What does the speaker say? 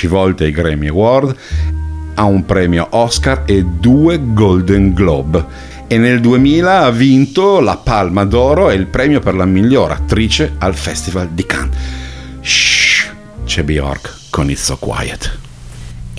10 volte ai Grammy Award, ha un premio Oscar e 2 Golden Globe, e nel 2000 ha vinto la Palma d'Oro e il premio per la miglior attrice al Festival di Cannes. Shh, c'è Bjork con It's So Quiet.